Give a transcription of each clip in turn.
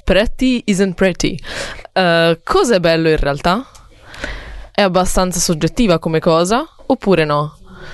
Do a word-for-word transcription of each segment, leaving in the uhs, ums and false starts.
pretty isn't pretty. Uh, cosa è bello in realtà? È abbastanza soggettiva come cosa, oppure no?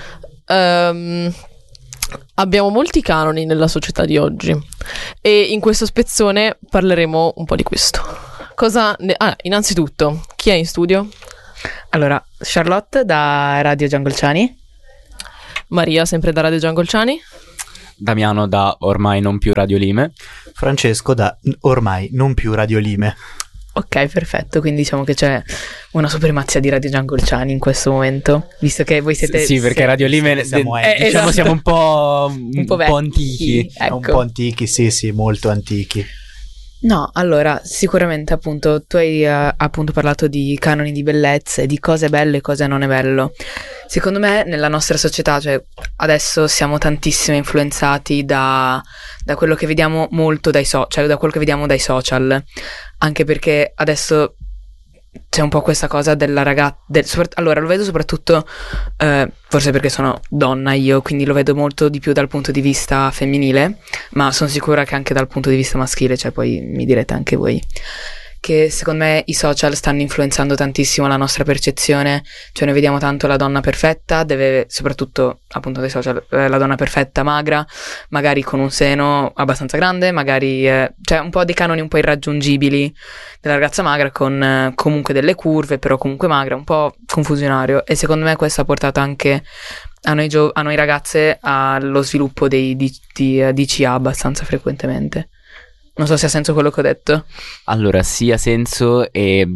Um, abbiamo molti canoni nella società di oggi e in questo spezzone parleremo un po' di questo. Cosa ne- ah, innanzitutto, chi è in studio? Allora, Charlotte da Radio Giangolciani. Maria, sempre da Radio Giangolciani. Damiano da ormai non più Radio Lime. Francesco da ormai non più Radio Lime. Ok, perfetto, quindi diciamo che c'è una supremazia di Radio Giangolciani in questo momento, visto che voi siete... Sì, perché se- Radio Lime siamo, de- eh, diciamo esatto. siamo un po', un Un po' po' antichi. vecchi, ecco. Un po' antichi, sì, sì, molto antichi. No, allora, sicuramente appunto tu hai eh, appunto parlato di canoni di bellezza e di cosa è bello e cosa non è bello. Secondo me nella nostra società, cioè adesso siamo tantissimo influenzati da, da quello che vediamo molto dai social, cioè da quello che vediamo dai social, anche perché adesso c'è un po' questa cosa della ragazza, del, sopra- allora lo vedo soprattutto, eh, forse perché sono donna io, quindi lo vedo molto di più dal punto di vista femminile, ma sono sicura che anche dal punto di vista maschile, cioè poi mi direte anche voi, che secondo me i social stanno influenzando tantissimo la nostra percezione, cioè noi vediamo tanto la donna perfetta, deve soprattutto appunto dai social, eh, la donna perfetta magra, magari con un seno abbastanza grande, magari eh, cioè un po' dei canoni un po' irraggiungibili della ragazza magra con eh, comunque delle curve, però comunque magra, un po' confusionario, e secondo me questo ha portato anche a noi, gio- a noi ragazze allo sviluppo dei, di, di, eh, D C A abbastanza frequentemente. Non so se ha senso quello che ho detto. Allora, sì, ha senso, e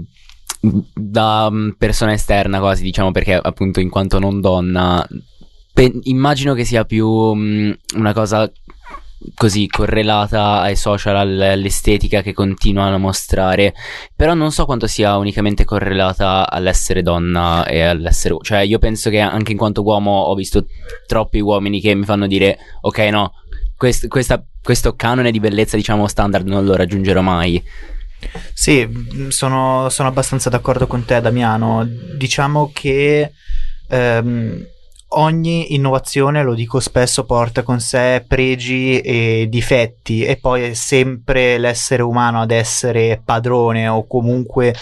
da persona esterna quasi, diciamo, perché appunto in quanto non donna, pe- immagino che sia più um, una cosa così correlata ai social, all'estetica che continuano a mostrare, però non so quanto sia unicamente correlata all'essere donna e all'essere, cioè io penso che anche in quanto uomo ho visto troppi uomini che mi fanno dire ok, no, quest- questa, questo canone di bellezza, diciamo, standard non lo raggiungerò mai. Sì, sono, sono abbastanza d'accordo con te, Damiano. Diciamo che ehm, ogni innovazione, lo dico spesso, porta con sé pregi e difetti, e poi è sempre l'essere umano ad essere padrone o comunque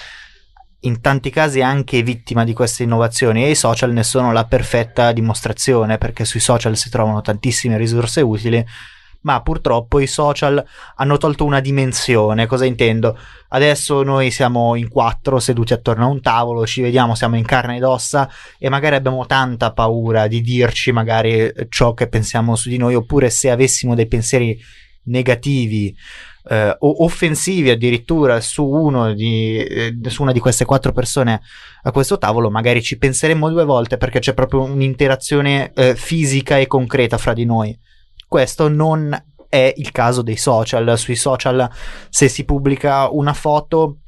in tanti casi anche vittima di queste innovazioni, e i social ne sono la perfetta dimostrazione, perché sui social si trovano tantissime risorse utili, ma purtroppo i social hanno tolto una dimensione. Cosa intendo? Adesso noi siamo in quattro seduti attorno a un tavolo, ci vediamo, siamo in carne ed ossa, e magari abbiamo tanta paura di dirci magari ciò che pensiamo su di noi, oppure se avessimo dei pensieri negativi eh, o offensivi addirittura su uno di eh, su una di queste quattro persone a questo tavolo, magari ci penseremmo due volte, perché c'è proprio un'interazione eh, fisica e concreta fra di noi. Questo non è il caso dei social. Sui social, se si pubblica una foto,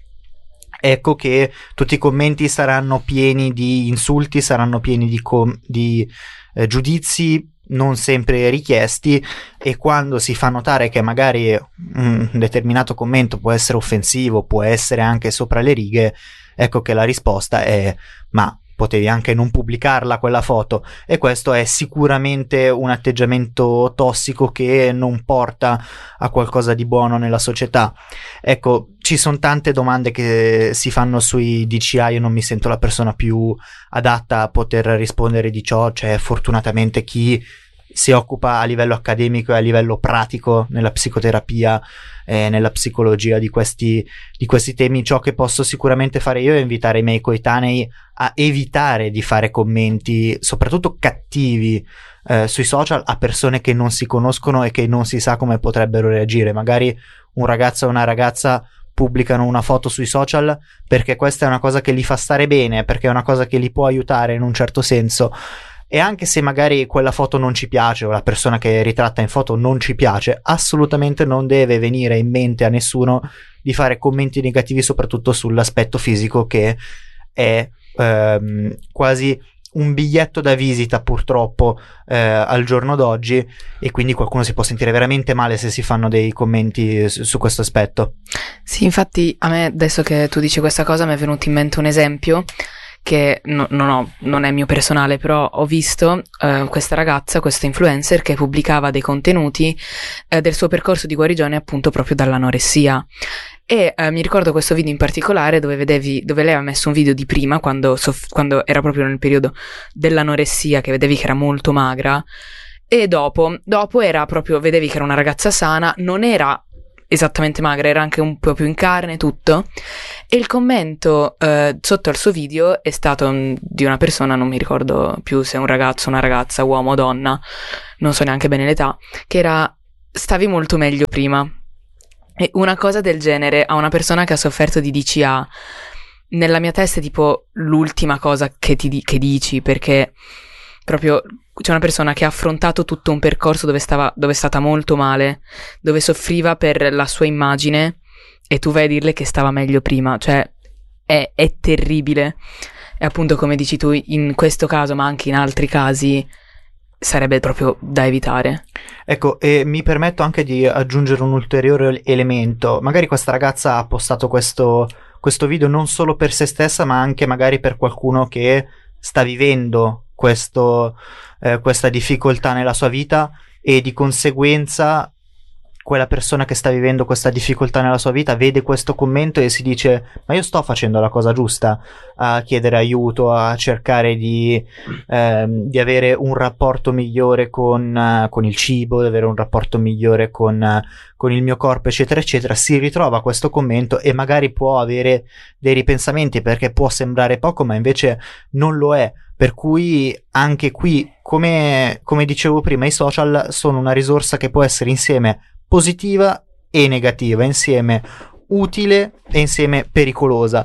ecco che tutti i commenti saranno pieni di insulti, saranno pieni di, com- di eh, giudizi non sempre richiesti, e quando si fa notare che magari un determinato commento può essere offensivo, può essere anche sopra le righe, ecco che la risposta è: ma potevi anche non pubblicarla quella foto. E questo è sicuramente un atteggiamento tossico che non porta a qualcosa di buono nella società. Ecco, ci sono tante domande che si fanno sui D C A, io non mi sento la persona più adatta a poter rispondere di ciò. C'è fortunatamente chi si occupa a livello accademico e a livello pratico nella psicoterapia e nella psicologia di questi, di questi temi. Ciò che posso sicuramente fare io è invitare i miei coetanei a evitare di fare commenti, soprattutto cattivi, eh, sui social a persone che non si conoscono e che non si sa come potrebbero reagire. Magari un ragazzo e una ragazza pubblicano una foto sui social perché questa è una cosa che li fa stare bene, perché è una cosa che li può aiutare in un certo senso. E anche se magari quella foto non ci piace, o la persona che ritratta in foto non ci piace, assolutamente non deve venire in mente a nessuno di fare commenti negativi, soprattutto sull'aspetto fisico, che è ehm, quasi un biglietto da visita purtroppo eh, al giorno d'oggi, e quindi qualcuno si può sentire veramente male se si fanno dei commenti su, su questo aspetto. Sì, infatti a me, adesso che tu dici questa cosa, mi è venuto in mente un esempio che no, non, ho, non è mio personale, però ho visto eh, questa ragazza, questa influencer, che pubblicava dei contenuti eh, del suo percorso di guarigione appunto proprio dall'anoressia, E eh, mi ricordo questo video in particolare dove vedevi, dove lei aveva messo un video di prima, quando, soff- quando era proprio nel periodo dell'anoressia, che vedevi che era molto magra, e dopo, dopo era proprio, vedevi che era una ragazza sana, non era esattamente magra, era anche un po' più in carne, tutto. E il commento eh, sotto al suo video è stato um, di una persona, non mi ricordo più se è un ragazzo, una ragazza, uomo o donna, non so neanche bene l'età, che era: stavi molto meglio prima. E una cosa del genere a una persona che ha sofferto di D C A, nella mia testa è tipo l'ultima cosa che ti di- che dici, perché proprio c'è una persona che ha affrontato tutto un percorso dove stava, dove è stata molto male, dove soffriva per la sua immagine, e tu vai a dirle che stava meglio prima. Cioè è, è terribile. E appunto, come dici tu, in questo caso, ma anche in altri casi, sarebbe proprio da evitare. Ecco, e mi permetto anche di aggiungere un ulteriore elemento. Magari questa ragazza ha postato questo, questo video non solo per se stessa, ma anche magari per qualcuno che sta vivendo questo, eh, questa difficoltà nella sua vita, e di conseguenza quella persona che sta vivendo questa difficoltà nella sua vita vede questo commento e si dice: ma io sto facendo la cosa giusta a chiedere aiuto, a cercare di, ehm, di avere un rapporto migliore con, uh, con il cibo, di avere un rapporto migliore con, uh, con il mio corpo, eccetera eccetera. Si ritrova questo commento e magari può avere dei ripensamenti, perché può sembrare poco ma invece non lo è. Per cui anche qui, come, come dicevo prima, i social sono una risorsa che può essere insieme positiva e negativa, insieme utile e insieme pericolosa.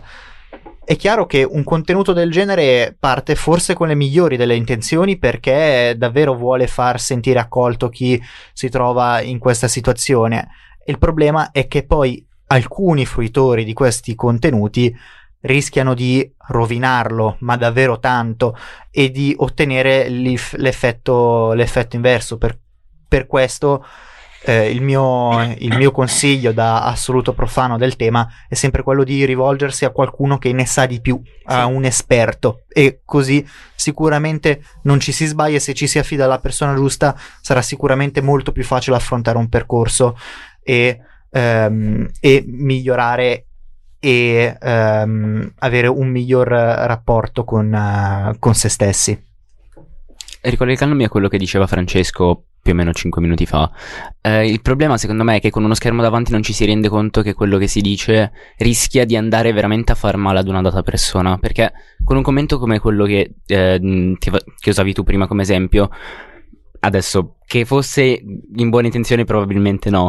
È chiaro che un contenuto del genere parte forse con le migliori delle intenzioni, perché davvero vuole far sentire accolto chi si trova in questa situazione. Il problema è che poi alcuni fruitori di questi contenuti rischiano di rovinarlo, ma davvero tanto, e di ottenere l'effetto, l'effetto inverso. Per, per questo eh, il, mio, il mio consiglio da assoluto profano del tema è sempre quello di rivolgersi a qualcuno che ne sa di più, a un esperto, e così sicuramente non ci si sbaglia. Se ci si affida alla persona giusta, sarà sicuramente molto più facile affrontare un percorso e, ehm, e migliorare e um, avere un miglior rapporto con, uh, con se stessi. Ricollegandomi a quello che diceva Francesco più o meno cinque minuti fa, eh, il problema secondo me è che con uno schermo davanti non ci si rende conto che quello che si dice rischia di andare veramente a far male ad una data persona, perché con un commento come quello che, eh, ti, che usavi tu prima come esempio, adesso che fosse in buona intenzione probabilmente no,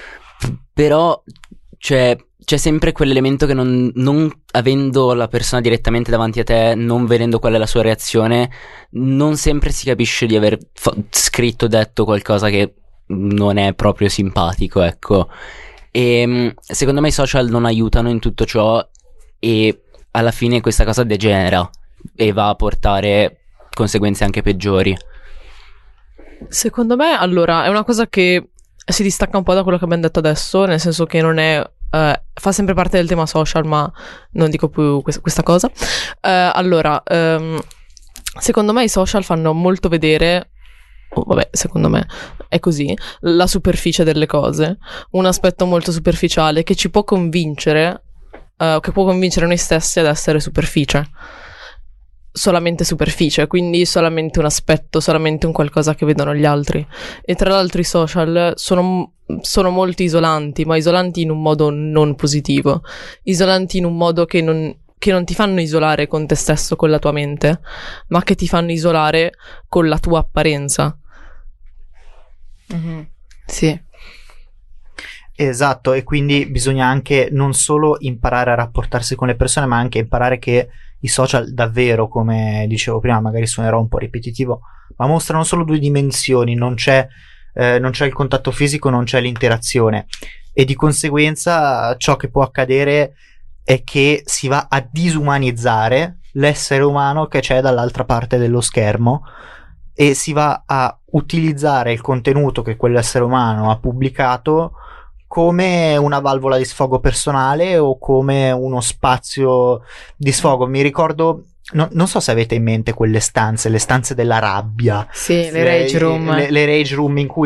però cioè c'è sempre quell'elemento che non, non avendo la persona direttamente davanti a te, non vedendo qual è la sua reazione, non sempre si capisce di aver fa- scritto, detto qualcosa che non è proprio simpatico, ecco. E secondo me i social non aiutano in tutto ciò, e alla fine questa cosa degenera e va a portare conseguenze anche peggiori. Secondo me, allora, è una cosa che si distacca un po' da quello che abbiamo detto adesso, nel senso che non è Uh, fa sempre parte del tema social, ma non dico più questa, questa cosa. Uh, allora, um, secondo me i social fanno molto vedere, oh, vabbè, secondo me è così, la superficie delle cose, un aspetto molto superficiale che ci può convincere, uh, che può convincere noi stessi ad essere superficie. Solamente superficie, quindi solamente un aspetto, solamente un qualcosa che vedono gli altri. E tra l'altro i social sono, sono molto isolanti, ma isolanti in un modo non positivo, isolanti in un modo che non, che non ti fanno isolare con te stesso, con la tua mente, ma che ti fanno isolare con la tua apparenza. Mm-hmm. Sì. Esatto, e quindi bisogna anche non solo imparare a rapportarsi con le persone, ma anche imparare che i social davvero, come dicevo prima, magari suonerò un po' ripetitivo, ma mostrano solo due dimensioni, non c'è, eh, non c'è il contatto fisico, non c'è l'interazione, e di conseguenza ciò che può accadere è che si va a disumanizzare l'essere umano che c'è dall'altra parte dello schermo, e si va a utilizzare il contenuto che quell'essere umano ha pubblicato come una valvola di sfogo personale o come uno spazio di sfogo. Mi ricordo, no, non so se avete in mente quelle stanze, le stanze della rabbia. Sì, le rage room. Le, le rage room in cui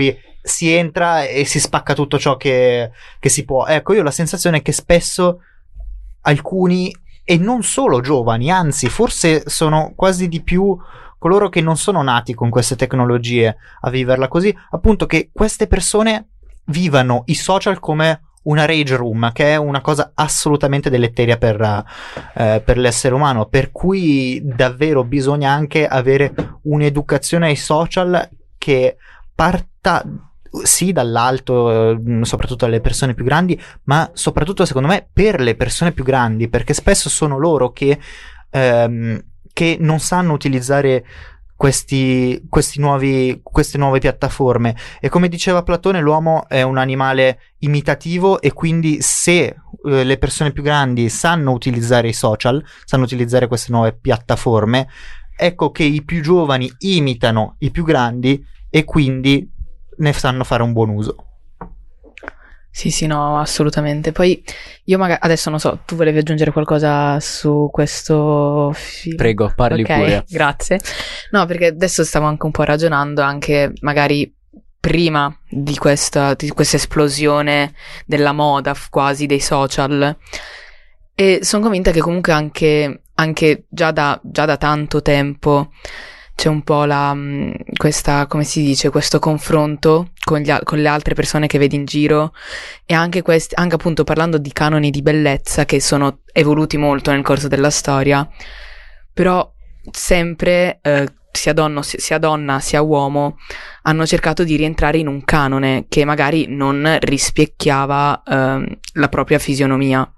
si entra e si spacca tutto ciò che, che si può. Ecco, io ho la sensazione che spesso alcuni, e non solo giovani, anzi forse sono quasi di più coloro che non sono nati con queste tecnologie a viverla così, appunto, che queste persone vivano i social come una rage room, che è una cosa assolutamente deleteria per, eh, per l'essere umano, per cui davvero bisogna anche avere un'educazione ai social che parta sì dall'alto, eh, soprattutto alle persone più grandi, ma soprattutto secondo me per le persone più grandi, perché spesso sono loro che, ehm, che non sanno utilizzare questi, questi nuovi, queste nuove piattaforme. E come diceva Platone, l'uomo è un animale imitativo, e quindi se eh, le persone più grandi sanno utilizzare i social, sanno utilizzare queste nuove piattaforme, ecco che i più giovani imitano i più grandi e quindi ne sanno fare un buon uso. Sì, sì, no, assolutamente. Poi io magari adesso non so, tu volevi aggiungere qualcosa su questo film? Prego, parli Ok, pure. grazie. No, perché adesso stavo anche un po' ragionando, anche magari prima di questa, di questa esplosione della moda f- quasi dei social, e sono convinta che comunque anche, anche già da, già da tanto tempo c'è un po' la, mh, questa, come si dice, questo confronto con, gli, al- con le altre persone che vedi in giro, e anche questi, anche appunto parlando di canoni di bellezza che sono evoluti molto nel corso della storia, però sempre, eh, sia, donno, sia, sia donna sia uomo, hanno cercato di rientrare in un canone che magari non rispecchiava ehm, la propria fisionomia.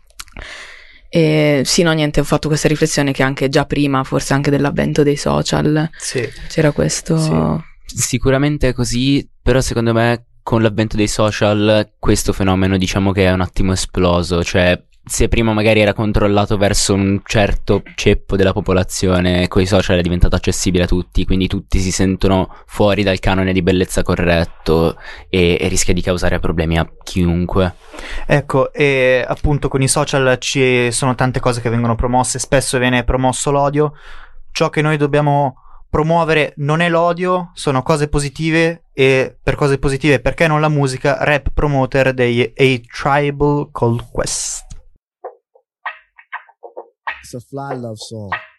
E sì, no, niente, ho fatto questa riflessione che anche già prima, forse anche dell'avvento dei social, Sì. c'era questo. Sì. Sicuramente è così, però secondo me con l'avvento dei social questo fenomeno diciamo che è un attimo esploso, cioè se prima magari era controllato verso un certo ceppo della popolazione, con i social è diventato accessibile a tutti, quindi tutti si sentono fuori dal canone di bellezza corretto e, e rischia di causare problemi a chiunque. Ecco, e appunto con i social ci sono tante cose che vengono promosse, spesso viene promosso l'odio. Ciò che noi dobbiamo promuovere non è l'odio, sono cose positive, e per cose positive perché non la musica? Rap Promoter degli A Tribal Called Quest. It's a fly love song.